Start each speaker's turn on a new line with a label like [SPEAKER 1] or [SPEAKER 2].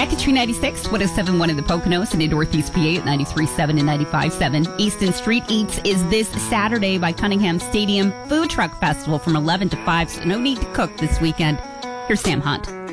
[SPEAKER 1] At Country 96, 107.1 in the Poconos and in Northeast PA at 93.7 and 95.7. Easton Street Eats is this Saturday by Cunningham Stadium Food Truck Festival from 11 to 5, so no need to cook this weekend. Here's Sam Hunt.